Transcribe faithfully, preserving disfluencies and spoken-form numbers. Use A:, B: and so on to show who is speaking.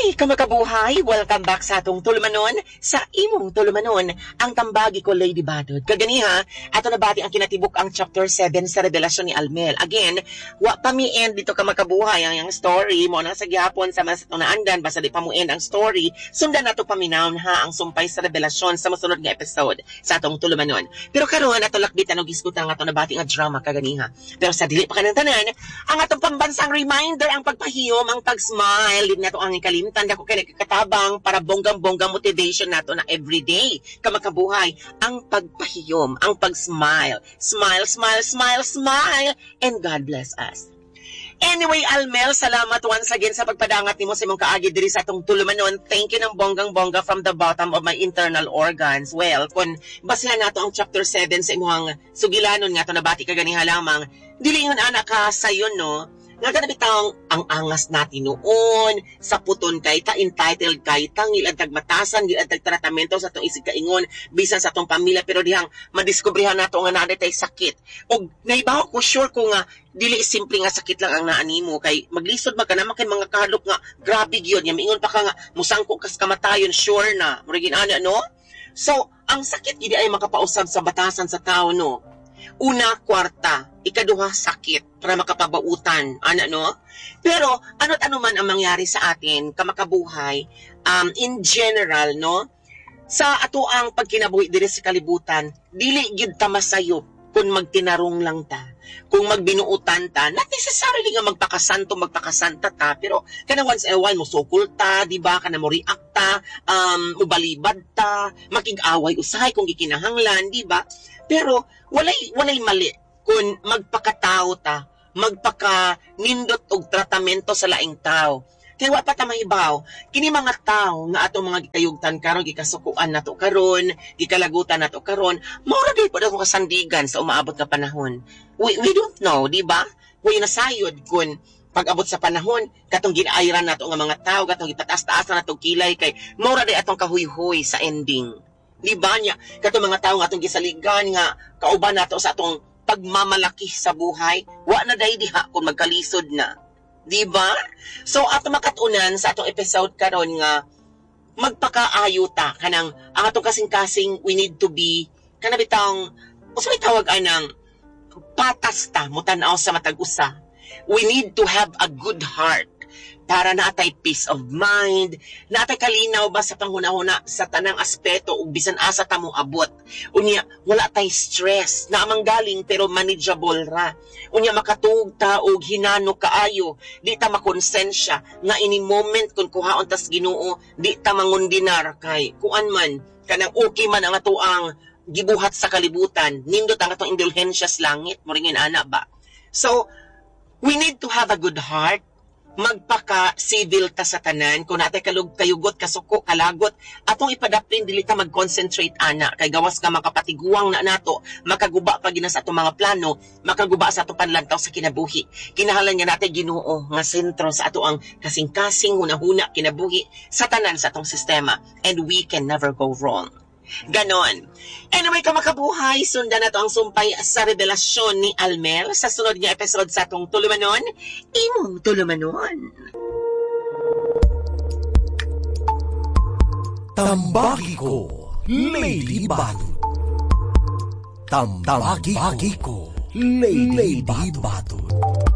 A: Hi, kamakabuhay! Welcome back sa atong tulumanon, sa imong tulumanon, ang tambagi ko, Lady Badod. Kaganiha, ato na bati ang kinatibuk ang chapter seven sa revelasyon ni Almel. Again, wa pa mi end dito kamakabuhay ang yung story mo na sa gyapon sa mas naandan, basta di pa mo end ang story, sundan nato paminawon ha ang sumpay sa revelasyon sa masunod nga episode sa atong tulumanon. Pero karon ato lakbitan og iskutan nga ato na bati nga drama kaganiha. Pero sa dili pa kanang tanan, ang atong pambansang reminder ang pagpahiyom, ang pag-smile, din nato ang kalimtan dako kay nagkatabang para bonggang-bonggang motivation nato na everyday kamakabuhay ang pagpahiyom, ang pag-smile. Smile, smile, smile, smile, and God bless us. Anyway, Almel, salamat once again sa pagpadangat nimo sa imong kaagi diri sa atong tulumanon. Thank you ng bonggang-bongga from the bottom of my internal organs. Well, kung basehan nato ang chapter seven sa imong sugilanon nga to nabati ka ganiha lamang, dili yun anak ka sayon no. Nga ka nabitang ang angas natin noon, sa puton kay ta, entitled kay ta, ngilantag matasan, ngilantag tratamento sa itong isig kaingon, bisan sa itong pamilya, pero dihang madiskubrihan nato nga naday tay sakit. O naibaw ko sure ko nga, dili simple nga sakit lang ang naani mo, kay maglisod magkanaman kay mga kahadlok nga, grabe yun, yung ingon pa ka nga, musangko kas kamatayon, sure na, murigin ana, no? So, ang sakit, hindi ay makapausab sa batasan sa tao, no? Una, kwarta, ikaduha, sakit para makapabautan, ana no? Pero ano't ano man ang mangyari sa atin, kamakabuhay, um, in general, no? Sa ato ang pagkinabuhi diri sa kalibutan, dili gyud ta masayop kung magtinarong lang ta. Kung magbinuutan ta, not necessarily nga magpakasanto, magpakasanta ta, pero kana once in a while, musukul ta, di ba? Kana mo react ta, um, mubalibad ta, makig-away usahay kung gikinahanglan, di ba? Pero walay walay mali kung magpakatao ta, magpaka-nindot og tratamento sa laing tao. Kaya wa pa ta mahibaw, kini mga tao nga atong mga gikayugtan karon, gikasukuan nato karon, gikalagutan nato karon, maura gyud pud ako kasandigan sa umaabot nga panahon. We we don't know, di ba? Way nasayod kun pag-abot sa panahon, katong ginairan nato nga mga tao, katong ipataas-taas na nato kilay kay maura day atong kahuyhoy sa ending. Di ba niya? Kato mga tao nga atong gisaligan nga kauban nato sa atong pagmamalaki sa buhay, wa na day diha kung magkalisod na. Di ba? So ato makatunan sa atong episode karon nga magpakaayo ta kanang ang atong kasing-kasing we need to be kana bitang usa may tawag anang patas ta mutan-aw sa matag usa. We need to have a good heart para naatay peace of mind, naatay kalinaw ba sa panghuna-huna sa tanang aspeto ug bisan asa ta mo abot. Unya wala tay stress na amang galing pero manageable ra. Unya makatuog ta og hinano kaayo, di ta makonsensya nga ini moment kun kuhaon tas Ginoo, di ta mangundinar kay kuan man kanang okay man ang ato ang gibuhat sa kalibutan, nindot ang atong indulhensya sa langit, moringin ana ba. So we need to have a good heart, magpaka-civil ta sa tanan, kung natay kalug kayugot, kasuko, kalagot, atong ipadapin, dili ta mag-concentrate ana, kay gawas ka makapatiguang na nato, makaguba pa gina sa atong mga plano, makaguba sa atong panlantaw sa kinabuhi. Kinahanglan nga natay Ginoo nga sentro sa ato ang kasing-kasing hunahuna kinabuhi sa tanan sa atong sistema, and we can never go wrong. Ganon. Anyway, kamakabuhay, sundan na to ang sumpay sa revelasyon ni Almel sa sunod nga episode sa atong tulumanon, imong tulumanon.
B: Tambagi ko, Lady Badod. Tambagi ko, Lady Badod.